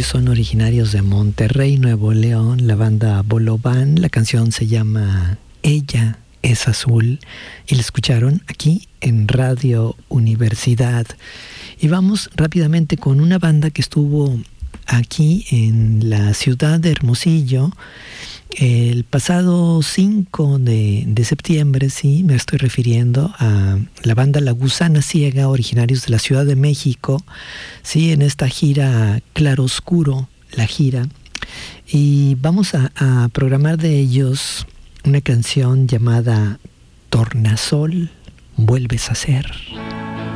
Ellos son originarios de Monterrey, Nuevo León, la banda Bolobán. La canción se llama Ella es Azul y la escucharon aquí en Radio Universidad. Y vamos rápidamente con una banda que estuvo aquí en la ciudad de Hermosillo el pasado 5 de septiembre, sí, me estoy refiriendo a la banda La Gusana Ciega, originarios de la Ciudad de México, sí, en esta gira Claroscuro, la gira. Y vamos a programar de ellos una canción llamada Tornasol, vuelves a ser.